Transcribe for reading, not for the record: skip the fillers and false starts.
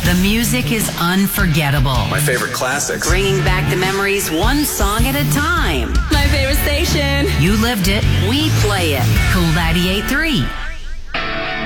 The music is unforgettable. My favorite classics. Bringing back the memories one song at a time. My favorite station. You lived it, we play it. Cool 98.3.